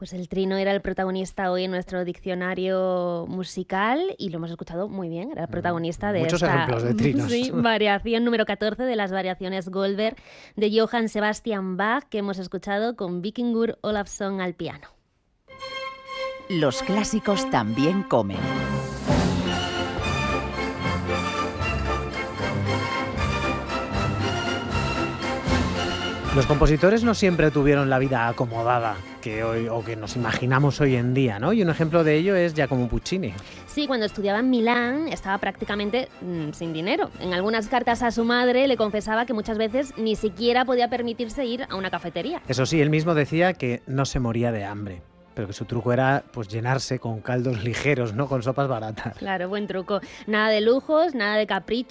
Pues el trino era el protagonista hoy en nuestro diccionario musical y lo hemos escuchado muy bien. Era el protagonista de Muchos esta ejemplos de trinos. sí, variación número 14 de las variaciones Goldberg de Johann Sebastian Bach que hemos escuchado con Víkingur Olafsson al piano. Los clásicos también comen. Los compositores no siempre tuvieron la vida acomodada que hoy o que nos imaginamos hoy en día, ¿no? Y un ejemplo de ello es Giacomo Puccini. Sí, cuando estudiaba en Milán estaba prácticamente sin dinero. En algunas cartas a su madre le confesaba que muchas veces ni siquiera podía permitirse ir a una cafetería. Eso sí, él mismo decía que no se moría de hambre, pero que su truco era pues llenarse con caldos ligeros, no con sopas baratas. Claro, buen truco. Nada de lujos, nada de caprichos.